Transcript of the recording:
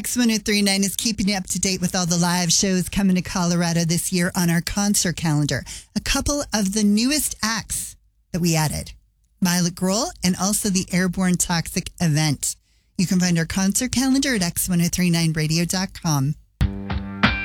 X1039 is keeping you up to date with all the live shows coming to Colorado this year on our concert calendar. A couple of the newest acts that we added, Violet Grohl and also the Airborne Toxic event. You can find our concert calendar at x1039radio.com.